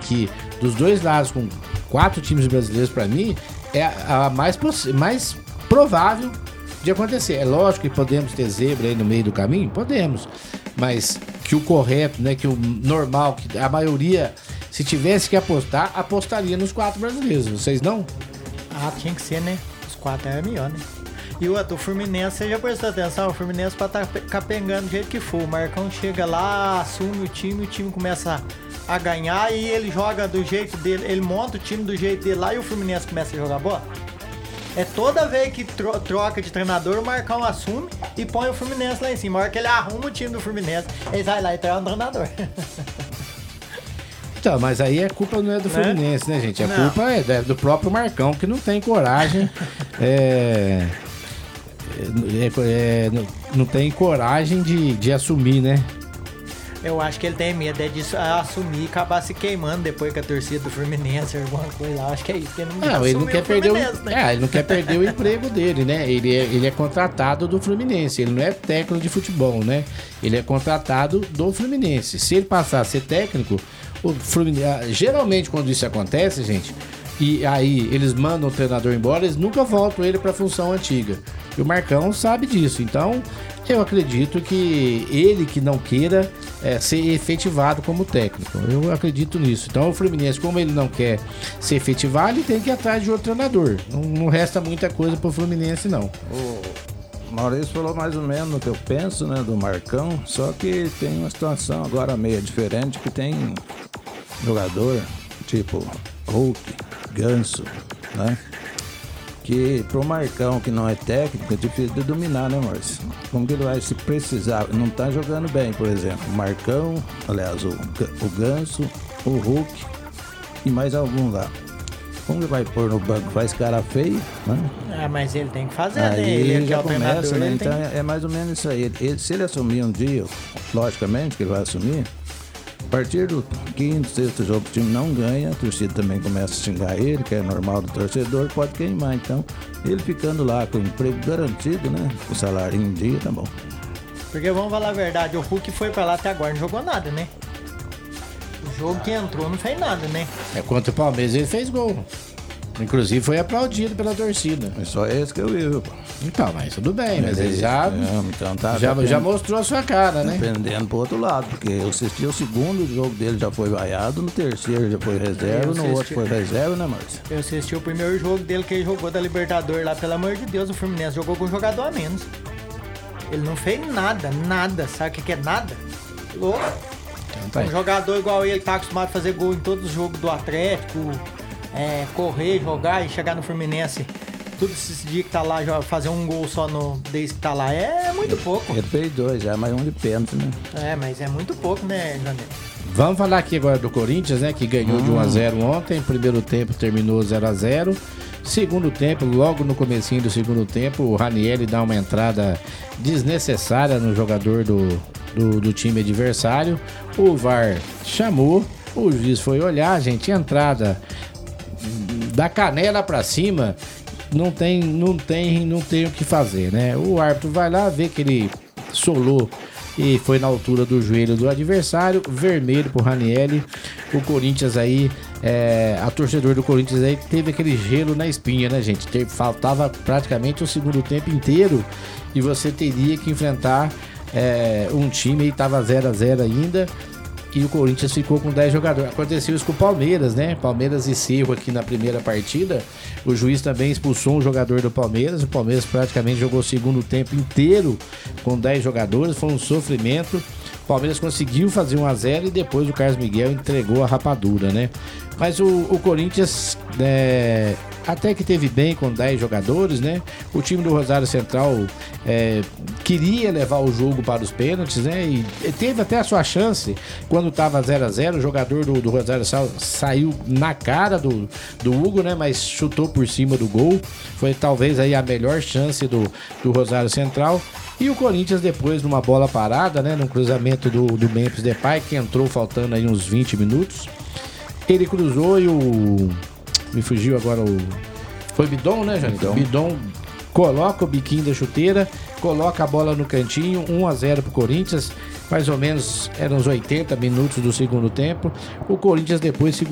que dos dois lados, com 4 times brasileiros, para mim, é a mais provável de acontecer. É lógico que podemos ter zebra aí no meio do caminho? Podemos. Mas que o correto, né, que o normal, que a maioria, se tivesse que apostar, apostaria nos 4 brasileiros. Vocês não? Tinha que ser, né? Os 4 é melhor, né? E o outro, o Fluminense, você já prestou atenção? O Fluminense pode estar capengando do jeito que for. O Marcão chega lá, assume o time começa a ganhar e ele joga do jeito dele, ele monta o time do jeito dele lá e o Fluminense começa a jogar bola. É toda vez que troca de treinador, o Marcão assume e põe o Fluminense lá em cima. A hora que ele arruma o time do Fluminense, ele vai lá e traz um treinador. Então, mas aí a culpa não é do Fluminense, né, gente? A culpa é do próprio Marcão, que não tem coragem. Não tem coragem de assumir, né? Eu acho que ele tem medo de assumir e acabar se queimando depois com a torcida do Fluminense, alguma coisa lá. Acho que é isso. Ele não quer perder ele não quer perder o emprego dele, né? Ele é contratado do Fluminense. Ele não é técnico de futebol, né? Ele é contratado do Fluminense. Se ele passar a ser técnico, o Fluminense, geralmente quando isso acontece, gente, e aí eles mandam o treinador embora, eles nunca voltam ele para a função antiga. E o Marcão sabe disso. Então, eu acredito que ele que não queira ser efetivado como técnico. Eu acredito nisso. Então, o Fluminense, como ele não quer ser efetivado, ele tem que ir atrás de outro treinador. Não resta muita coisa pro Fluminense, não. O Maurício falou mais ou menos o que eu penso, né, do Marcão, só que tem uma situação agora meio diferente, que tem jogador tipo Hulk, Ganso, né? Que pro Marcão, que não é técnico, é difícil de dominar, né, Maurício? Como que ele vai se precisar? Não tá jogando bem, por exemplo. O Marcão, aliás, o Ganso, o Hulk e mais algum lá. Como ele vai pôr no banco? Faz cara feio, né? Mas ele tem que fazer, aí né? Ele já começa, né? Então é mais ou menos isso aí. Se ele assumir um dia, logicamente que ele vai assumir, a partir do 5º, 6º jogo, o time não ganha, a torcida também começa a xingar ele, que é normal do torcedor, pode queimar. Então, ele ficando lá com o emprego garantido, né? O salário em dia, tá bom. Porque vamos falar a verdade, o Hulk foi pra lá até agora, não jogou nada, né? O jogo que entrou não fez nada, né? Contra o Palmeiras ele fez gol. Inclusive foi aplaudido pela torcida. É só esse que eu vi, pô. Então, mas tudo bem, mas ele já mostrou a sua cara, né? Dependendo pro outro lado, porque eu assisti o segundo jogo dele, já foi vaiado, no terceiro já foi reserva, no outro foi reserva, né, Márcio? Eu assisti o primeiro jogo dele que ele jogou da Libertadores lá, pelo amor de Deus, o Fluminense jogou com um jogador a menos. Ele não fez nada, sabe o que é nada? Um jogador igual ele tá acostumado a fazer gol em todos os jogos do Atlético, correr, jogar e chegar no Fluminense todos esses dias que tá lá, fazer um gol só desde que tá lá, é muito pouco. Ele fez 2 já, mais um de pênalti, né? Mas é muito pouco, né, Janete? Vamos falar aqui agora do Corinthians, né, que ganhou de 1-0 ontem. Primeiro tempo terminou 0-0. Segundo tempo, logo no comecinho do segundo tempo, o Ranieri dá uma entrada desnecessária no jogador do time adversário. O VAR chamou, o juiz foi olhar, gente, entrada da canela pra cima, não tem o que fazer, né? O árbitro vai lá, vê que ele solou e foi na altura do joelho do adversário, vermelho pro Ranieri. O Corinthians aí, a torcedor do Corinthians aí teve aquele gelo na espinha, né, gente? Faltava praticamente o segundo tempo inteiro e você teria que enfrentar um time aí, tava 0-0 ainda, e o Corinthians ficou com 10 jogadores. Aconteceu isso com o Palmeiras, né? Palmeiras e Cerro aqui na primeira partida. O juiz também expulsou um jogador do Palmeiras. O Palmeiras praticamente jogou o segundo tempo inteiro com 10 jogadores. Foi um sofrimento. O Palmeiras conseguiu fazer 1-0 e depois o Carlos Miguel entregou a rapadura, né? Mas o Corinthians até que teve bem com 10 jogadores, né? O time do Rosário Central queria levar o jogo para os pênaltis, né? E teve até a sua chance quando estava 0-0. O jogador do Rosário saiu na cara do Hugo, né? Mas chutou por cima do gol. Foi talvez aí a melhor chance do Rosário Central. E o Corinthians depois, numa bola parada, né? Num cruzamento do Memphis Depay, que entrou faltando aí uns 20 minutos. Ele cruzou e me fugiu agora foi Bidon, né, Janito? Bidon coloca o biquinho da chuteira, coloca a bola no cantinho, 1-0 pro Corinthians. Mais ou menos eram os 80 minutos do segundo tempo. O Corinthians depois